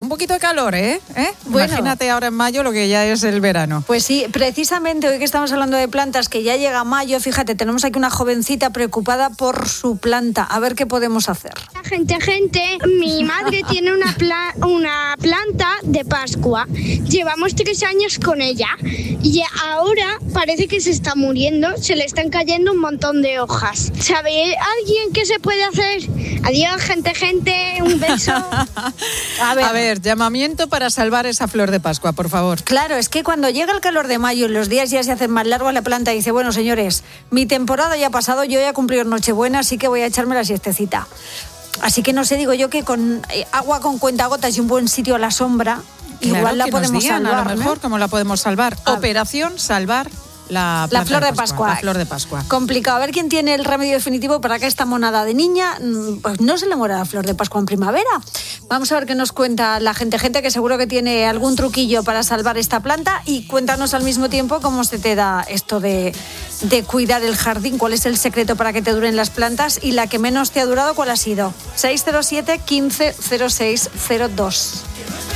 un poquito de calor, ¿eh? Bueno. Imagínate ahora en mayo lo que ya es el verano. Pues sí, precisamente hoy que estamos hablando de plantas, que ya llega mayo, fíjate, tenemos aquí una jovencita preocupada por su planta. A ver qué podemos hacer. Gente, mi madre tiene una planta de Pascua. Llevamos 3 años con ella y ahora parece que se está muriendo, se le están cayendo un montón de hojas. ¿Sabe alguien qué se puede hacer? Adiós, gente, un beso. A ver, llamamiento para salvar esa flor de Pascua, por favor. Claro, es que cuando llega el calor de mayo y los días ya se hacen más largos, la planta dice, bueno, señores, mi temporada ya ha pasado, yo ya he cumplido Nochebuena, así que voy a echarme la siestecita. Así que no sé, digo yo que con agua con cuentagotas y un buen sitio a la sombra, Claro, igual la que nos podemos digan, salvar, a lo mejor, ¿no? ¿cómo la podemos salvar? Operación salvar la flor de Pascua. La flor de Pascua. Complicado. A ver quién tiene el remedio definitivo para que esta monada de niña pues no se le muera la flor de Pascua en primavera. Vamos a ver qué nos cuenta la gente que seguro que tiene algún truquillo para salvar esta planta, y cuéntanos al mismo tiempo cómo se te da esto de cuidar el jardín, cuál es el secreto para que te duren las plantas, y la que menos te ha durado, ¿cuál ha sido? 607 15 06 02.